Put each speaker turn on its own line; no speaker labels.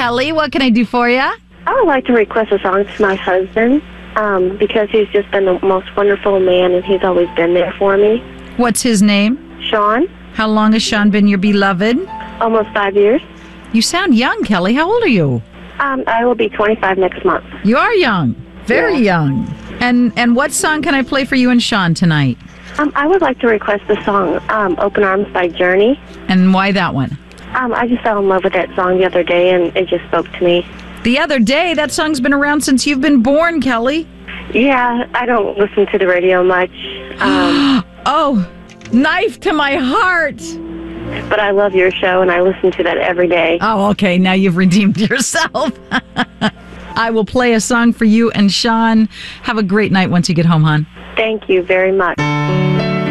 Kelly. What can I do for you?
I would like to request a song to my husband because he's just been the most wonderful man, and he's always been there for me.
What's his name?
Sean,
How long has Sean been your beloved?
almost 5 years.
You sound young, Kelly. How old are you?
I will be 25 next month.
You are young. Very young. And what song can I play for you and Sean tonight?
I would like to request the song Open Arms by Journey.
And why that one?
I just fell in love with that song the other day, and it just spoke to me.
The other day, that song's been around since you've been born, Kelly.
Yeah, I don't listen to the radio much,
Oh, knife to my heart.
but I love your show, and I listen to that every day.
Oh, okay. Now you've redeemed yourself. I will play a song for you and Sean. Have a great night once you get home, hon.
Thank you very much.